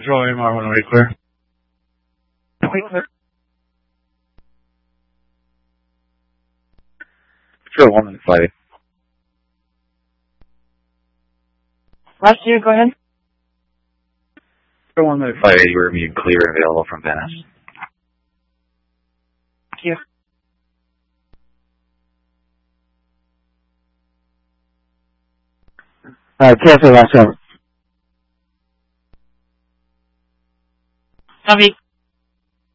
Control AMR 108 clear. Clear. Control 158. Last year, go ahead. Control 158, you were immediate clear available from Venice. Thank you. Cancel last over. Copy.